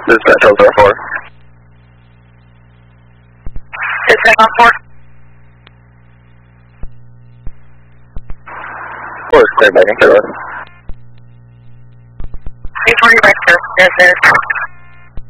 Dispatch Hotel 4. Dispatch on 4. 4 is clear back in Taylor. 340 right, sir. Yes, sir.